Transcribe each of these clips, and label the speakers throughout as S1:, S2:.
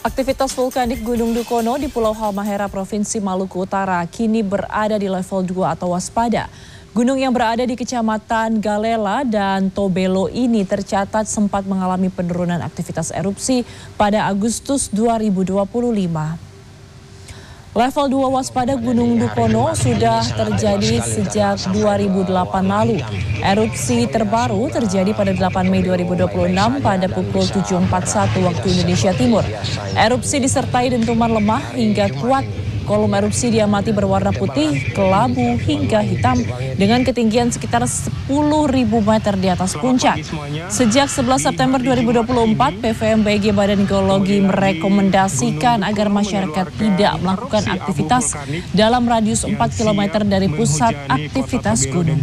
S1: Aktivitas vulkanik Gunung Dukono di Pulau Halmahera, Provinsi Maluku Utara kini berada di level 2 atau waspada. Gunung yang berada di Kecamatan Galela dan Tobelo ini tercatat sempat mengalami penurunan aktivitas erupsi pada Agustus 2025. Level 2 waspada Gunung Dukono sudah terjadi sejak 2008 lalu. Erupsi terbaru terjadi pada 8 Mei 2026 pada pukul 7.41 waktu Indonesia Timur. Erupsi disertai dentuman lemah hingga kuat. Kolom erupsi diamati berwarna putih, kelabu hingga hitam dengan ketinggian sekitar 10.000 meter di atas puncak. Sejak 11 September 2024, PVMBG Badan Geologi merekomendasikan agar masyarakat tidak melakukan aktivitas dalam radius 4 km dari pusat aktivitas gunung.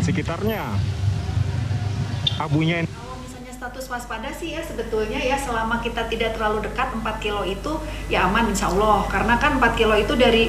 S2: Status waspada sih ya sebetulnya ya selama kita tidak terlalu dekat 4 kilo itu ya aman insya Allah, karena kan 4 kilo itu dari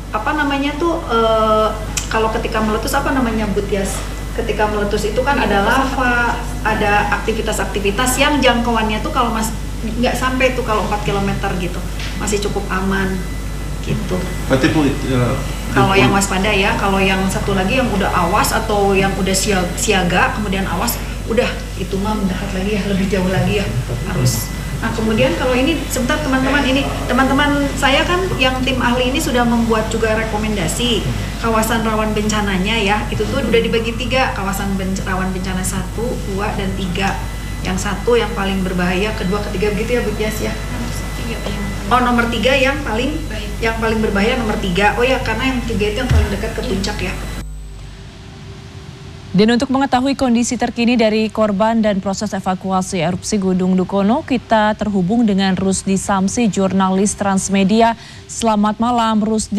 S2: kalau ketika meletus ketika meletus itu kan ada lava, ada aktivitas-aktivitas yang jangkauannya tuh kalau nggak sampai tuh kalau 4 km gitu masih cukup aman gitu. Kalau yang waspada ya, kalau yang satu lagi yang udah awas atau yang udah siaga kemudian awas, udah itu mah mendekat lagi ya, lebih jauh lagi ya harus. Nah kemudian kalau ini sebentar teman-teman saya kan yang tim ahli ini sudah membuat juga rekomendasi kawasan rawan bencananya ya, itu tuh udah dibagi 3 kawasan rawan bencana 1, 2, dan 3. Yang 1 yang paling berbahaya, kedua, ketiga begitu ya Bu Jas ya. Oh nomor 3 yang paling berbahaya nomor 3. Oh ya karena yang 3 itu yang paling dekat ke puncak ya.
S1: Dan untuk mengetahui kondisi terkini dari korban dan proses evakuasi erupsi Gunung Dukono, kita terhubung dengan Rusdi Samsi, jurnalis Transmedia. Selamat malam Rusdi.